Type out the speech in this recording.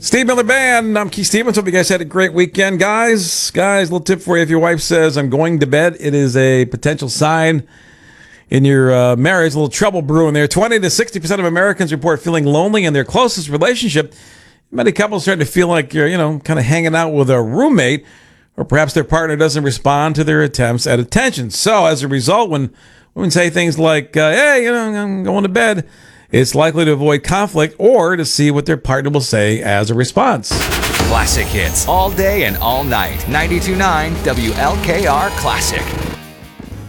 Steve Miller Band. I'm Keith Stevens. Hope you guys had a great weekend, guys. Little tip for you. If your wife says, I'm going to bed, it is a potential sign in your marriage, a little trouble brewing there. 20 to 60% of Americans report feeling lonely in their closest relationship. Many couples starting to feel like you're, kind of hanging out with a roommate, or perhaps their partner doesn't respond to their attempts at attention. So as a result, when women say things like, hey, I'm going to bed, it's likely to avoid conflict or to see what their partner will say as a response. Classic hits all day and all night. 92.9 WLKR Classic.